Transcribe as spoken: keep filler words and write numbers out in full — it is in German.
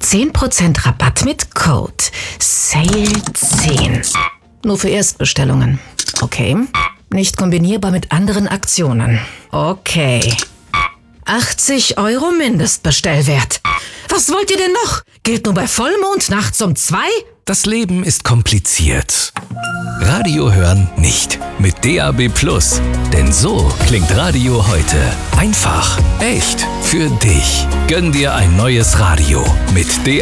zehn Prozent Rabatt mit Code Sale zehn. Nur für Erstbestellungen. Okay. Nicht kombinierbar mit anderen Aktionen. Okay. achtzig Euro Mindestbestellwert. Was wollt ihr denn noch? Gilt nur bei Vollmond nachts um zwei? Das Leben ist kompliziert. Radio hören nicht. Mit D A B Plus. Denn so klingt Radio heute. Einfach, echt, für dich. Gönn dir ein neues Radio mit D A B Plus.